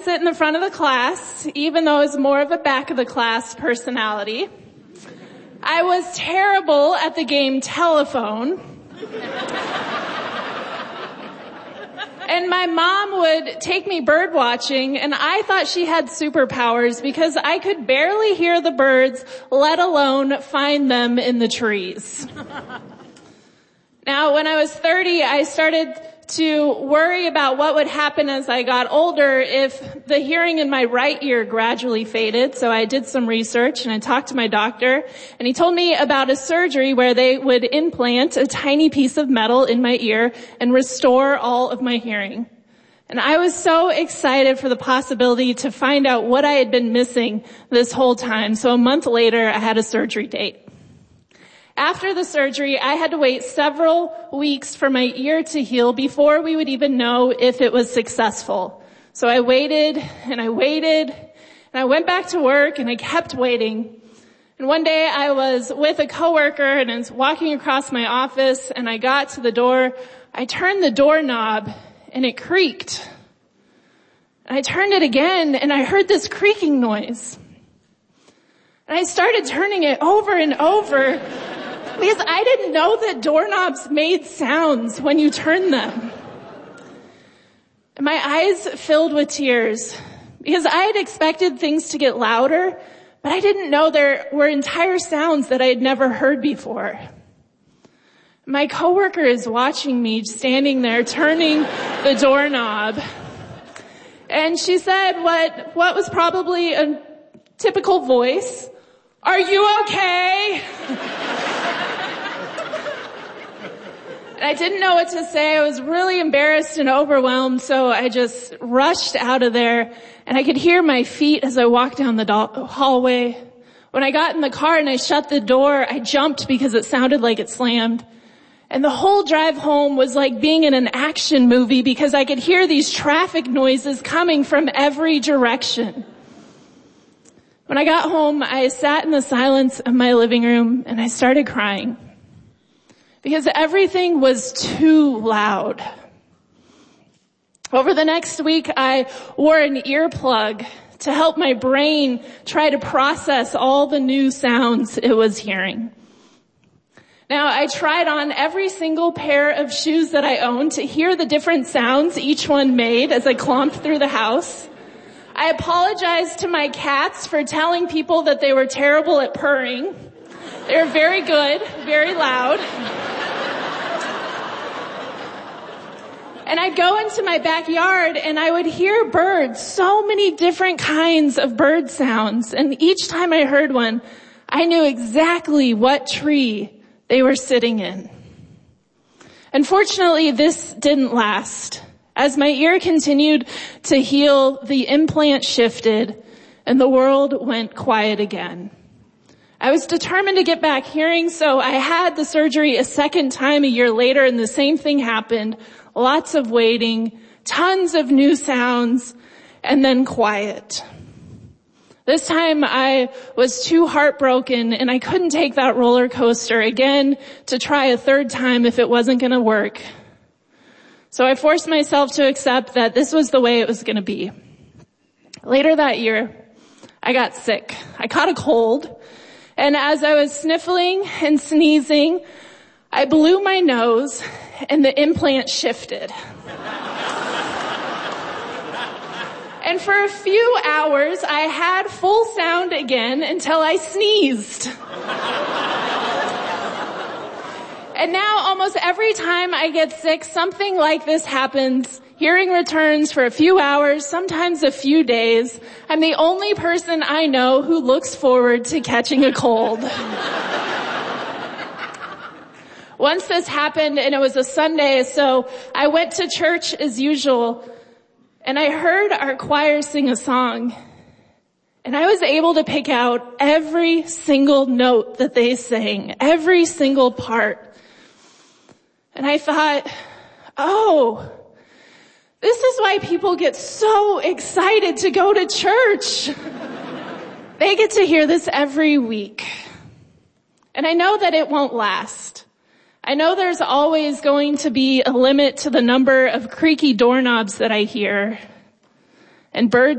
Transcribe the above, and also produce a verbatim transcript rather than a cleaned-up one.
sit in the front of the class, even though I was more of a back of the class personality. I was terrible at the game telephone. And my mom would take me bird watching, and I thought she had superpowers because I could barely hear the birds, let alone find them in the trees. Now, when I was thirty, I started to worry about what would happen as I got older if the hearing in my right ear gradually faded. So I did some research and I talked to my doctor, and he told me about a surgery where they would implant a tiny piece of metal in my ear and restore all of my hearing. And I was so excited for the possibility to find out what I had been missing this whole time. So a month later, I had a surgery date. After the surgery, I had to wait several weeks for my ear to heal before we would even know if it was successful. So I waited and I waited and I went back to work and I kept waiting. And one day I was with a coworker and I was walking across my office and I got to the door. I turned the doorknob and it creaked. And I turned it again and I heard this creaking noise. And I started turning it over and over because I didn't know that doorknobs made sounds when you turn them. And my eyes filled with tears because I had expected things to get louder, but I didn't know there were entire sounds that I had never heard before. My coworker is watching me standing there turning the doorknob. And she said what, what was probably a typical voice, "Are you okay?" And I didn't know what to say. I was really embarrassed and overwhelmed, so I just rushed out of there, and I could hear my feet as I walked down the do- hallway. When I got in the car and I shut the door, I jumped because it sounded like it slammed. And the whole drive home was like being in an action movie because I could hear these traffic noises coming from every direction. When I got home, I sat in the silence of my living room and I started crying because everything was too loud. Over the next week, I wore an earplug to help my brain try to process all the new sounds it was hearing. Now, I tried on every single pair of shoes that I owned to hear the different sounds each one made as I clomped through the house. I apologized to my cats for telling people that they were terrible at purring. They were very good, very loud. And I'd go into my backyard and I would hear birds, so many different kinds of bird sounds. And each time I heard one, I knew exactly what tree they were sitting in. Unfortunately, this didn't last. As my ear continued to heal, the implant shifted and the world went quiet again. I was determined to get back hearing, so I had the surgery a second time a year later, and the same thing happened. Lots of waiting, tons of new sounds, and then quiet. This time I was too heartbroken and I couldn't take that roller coaster again to try a third time if it wasn't going to work. So I forced myself to accept that this was the way it was going to be. Later that year, I got sick. I caught a cold, and as I was sniffling and sneezing, I blew my nose and the implant shifted. And for a few hours, I had full sound again until I sneezed. And now almost every time I get sick, something like this happens. Hearing returns for a few hours, sometimes a few days. I'm the only person I know who looks forward to catching a cold. Once this happened, and it was a Sunday, so I went to church as usual, and I heard our choir sing a song, and I was able to pick out every single note that they sang, every single part. And I thought, oh, this is why people get so excited to go to church. They get to hear this every week. And I know that it won't last. I know there's always going to be a limit to the number of creaky doorknobs that I hear and bird